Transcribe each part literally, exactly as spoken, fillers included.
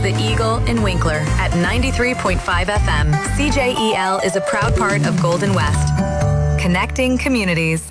The Eagle in Winkler at ninety-three point five F M. C J E L is a proud part of Golden West. Connecting communities.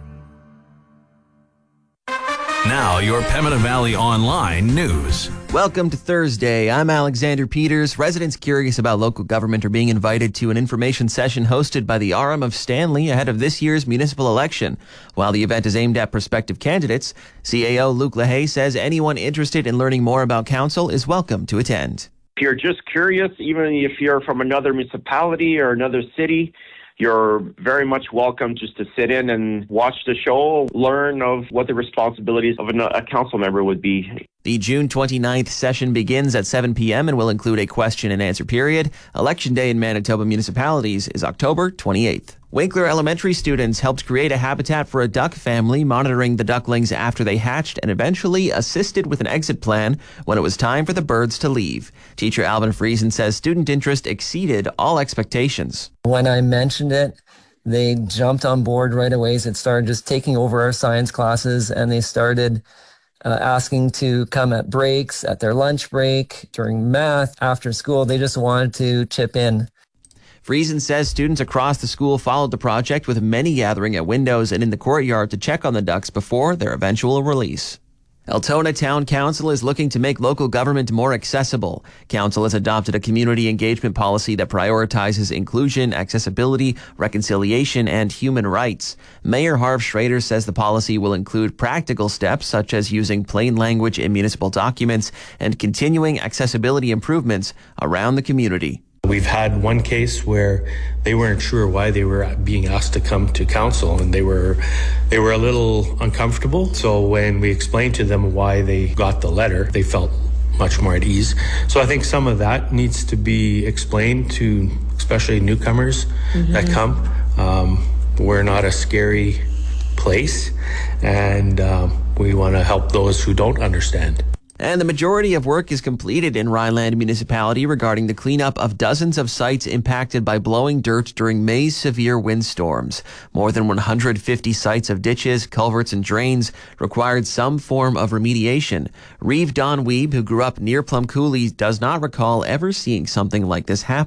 Now, your Pembina Valley Online news. Welcome to Thursday. I'm Alexander Peters. Residents curious about local government are being invited to an information session hosted by the R M of Stanley ahead of this year's municipal election. While the event is aimed at prospective candidates, C A O Luke LaHaye says anyone interested in learning more about council is welcome to attend. If you're just curious, even if you're from another municipality or another city, you're very much welcome just to sit in and watch the show, learn of what the responsibilities of a council member would be. The June twenty-ninth session begins at seven p.m. and will include a question and answer period. Election day in Manitoba municipalities is October twenty-eighth. Winkler Elementary students helped create a habitat for a duck family, monitoring the ducklings after they hatched and eventually assisted with an exit plan when it was time for the birds to leave. Teacher Alvin Friesen says student interest exceeded all expectations. When I mentioned it, they jumped on board right away. It started just taking over our science classes, and they started uh, asking to come at breaks, at their lunch break, during math, after school. They just wanted to chip in. Friesen says students across the school followed the project, with many gathering at windows and in the courtyard to check on the ducks before their eventual release. Altona Town Council is looking to make local government more accessible. Council has adopted a community engagement policy that prioritizes inclusion, accessibility, reconciliation, and human rights. Mayor Harv Schrader says the policy will include practical steps such as using plain language in municipal documents and continuing accessibility improvements around the community. We've had one case where they weren't sure why they were being asked to come to council, and they were they were a little uncomfortable. So when we explained to them why they got the letter, they felt much more at ease. So I think some of that needs to be explained to especially newcomers mm-hmm. that come. Um, we're not a scary place, and um, we want to help those who don't understand. And the majority of work is completed in Rhineland Municipality regarding the cleanup of dozens of sites impacted by blowing dirt during May's severe windstorms. More than one hundred fifty sites of ditches, culverts, and drains required some form of remediation. Reeve Don Weeb, who grew up near Plum Coulee, does not recall ever seeing something like this happen.